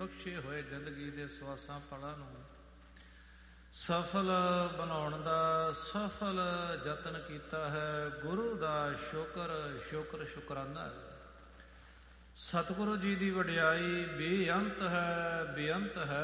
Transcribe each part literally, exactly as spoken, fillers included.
ਬਖਸ਼ੇ ਹੋਏ ਜ਼ਿੰਦਗੀ ਦੇ ਸਵਾਸਾਂ ਪਲਾਂ ਨੂੰ ਸਫਲ ਬਣਾਉਣ ਦਾ ਸਫਲ ਯਤਨ ਕੀਤਾ ਹੈ। ਗੁਰੂ ਦਾ ਸ਼ੁਕਰ ਸ਼ੁਕਰ ਸ਼ੁਕਰਾਨਾ ਹੈ। ਸਤਿਗੁਰੂ ਜੀ ਦੀ ਵਡਿਆਈ ਬੇਅੰਤ ਹੈ ਬੇਅੰਤ ਹੈ।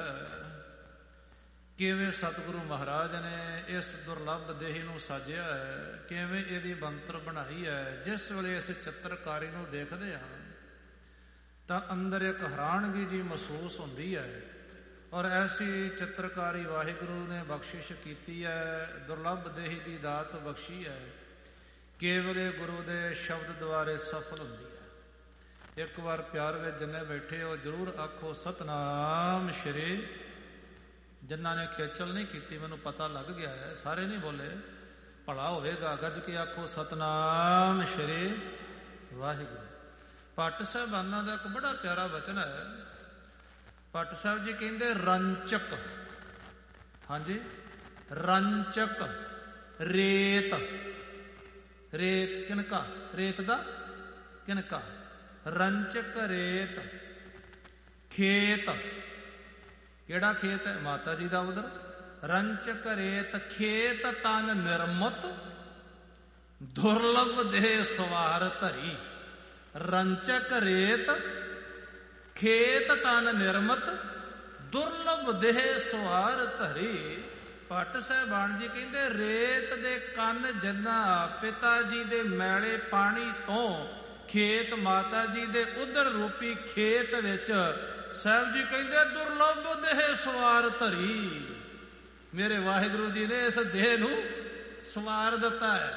ਕਿਵੇਂ ਸਤਿਗੁਰੂ ਮਹਾਰਾਜ ਨੇ ਇਸ ਦੁਰਲੱਭ ਦੇਹ ਨੂੰ ਸਾਜਿਆ ਹੈ, ਕਿਵੇਂ ਇਹਦੀ ਬਣਤਰ ਬਣਾਈ ਹੈ। ਜਿਸ ਵੇਲੇ ਇਸ ਚਿੱਤਰਕਾਰੀ ਨੂੰ ਦੇਖਦੇ ਹਾਂ ਤਾਂ ਅੰਦਰ ਇੱਕ ਹੈਰਾਨਗੀ ਜੀ ਮਹਿਸੂਸ ਹੁੰਦੀ ਹੈ। ਔਰ ਐਸੀ ਚਿੱਤਰਕਾਰੀ ਵਾਹਿਗੁਰੂ ਨੇ ਬਖਸ਼ਿਸ਼ ਕੀਤੀ ਹੈ, ਦੁਰਲੱਭ ਦੇਹ ਦੀ ਦਾਤ ਬਖਸ਼ੀ ਹੈ, ਕੇਵਲ ਗੁਰੂ ਦੇ ਸ਼ਬਦ ਦੁਆਰੇ ਸਫਲ ਹੁੰਦੀ ਹੈ। ਇੱਕ ਵਾਰ ਪਿਆਰ ਵਿੱਚ ਜਿੰਨੇ ਬੈਠੇ ਹੋ ਜ਼ਰੂਰ ਆਖੋ ਸਤਨਾਮ ਸ਼੍ਰੀ। ਜਿਨ੍ਹਾਂ ਨੇ ਖੇਚਲ ਨਹੀਂ ਕੀਤੀ ਮੈਨੂੰ ਪਤਾ ਲੱਗ ਗਿਆ ਹੈ, ਸਾਰੇ ਨਹੀਂ ਬੋਲੇ, ਭਲਾ ਹੋਵੇਗਾ ਗੱਜ ਕੇ ਆਖੋ ਸਤਨਾਮ ਸ਼੍ਰੀ ਵਾਹਿਗੁਰੂ। ਭੱਟ ਸਾਹਿਬਾਨਾਂ ਦਾ ਇੱਕ ਬੜਾ ਪਿਆਰਾ ਵਚਨ ਹੈ। ਭੱਟ ਸਾਹਿਬ ਜੀ ਕਹਿੰਦੇ ਰੰਚਕ, ਹਾਂਜੀ ਰੰਚਕ ਰੇਤ, ਰੇਤ ਕਿਨਕਾ, ਰੇਤ ਦਾ ਕਿਨਕਾ, ਰੰਚਕ ਰੇਤ ਖੇਤ, ਕਿਹੜਾ ਖੇਤ ਹੈ? ਮਾਤਾ ਜੀ ਦਾ ਉਧਰ। ਰੰਚਕ ਰੇਤ ਖੇਤ ਤਨ ਨਿਰਮਤ ਦੁਰਲਭ ਦੇਹ ਸਵਾਰ ਧਰੀ। ਰੰਚਕ ਰੇਤ ਖੇਤ ਤਨ ਨਿਰਮਤ ਦੁਰਲਭ ਦੇਹ ਸਵਾਰ ਧਰੀ। ਭੱਟ ਸਾਹਿਬਾਨ ਜੀ ਕਹਿੰਦੇ ਰੇਤ ਦੇ ਕੰਨ ਜਿੰਨਾ ਪਿਤਾ ਜੀ ਦੇ ਮੈਲੇ ਪਾਣੀ ਤੋਂ ਖੇਤ ਮਾਤਾ ਜੀ ਦੇ ਉਧਰ ਰੂਪੀ ਖੇਤ ਵਿੱਚ ਸਾਹਿਬ ਜੀ ਕਹਿੰਦੇ ਦੁਰਲਭ ਦੇਹ ਸਵਾਰ ਧਰੀ। ਮੇਰੇ ਵਾਹਿਗੁਰੂ ਜੀ ਨੇ ਇਸ ਦੇਹ ਨੂੰ ਸਵਾਰ ਦਿੱਤਾ ਹੈ।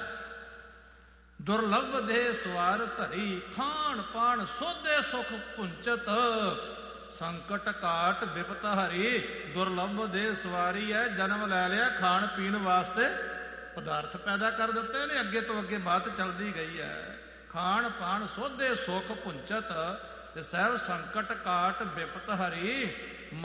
ਦੁਰਲਭ ਦੇਹ ਸਵਾਰ ਧਰੀ ਖਾਣ ਪਾਣ ਸੋਧੇ ਸੁਖ ਪੁੰਚਤ ਸੰਕਟ ਘਾਟ ਬਿਪਤ ਹਰੀ। ਦੁਰਲਭ ਦੇਹ ਸਵਾਰੀ ਹੈ, ਜਨਮ ਲੈ ਲਿਆ, ਖਾਣ ਪੀਣ ਵਾਸਤੇ ਪਦਾਰਥ ਪੈਦਾ ਕਰ ਦਿੱਤੇ ਨੇ। ਅੱਗੇ ਤੋਂ ਅੱਗੇ ਬਾਤ ਚੱਲਦੀ ਗਈ ਹੈ। ਖਾਣ ਪਾਣ ਸੋਧੇ ਸੁਖ ਪੁੰਚਤ ਤੇ ਸਹਿਬ ਸੰਕਟ ਕਾਟ ਬਿਪਤ ਹਰੀ।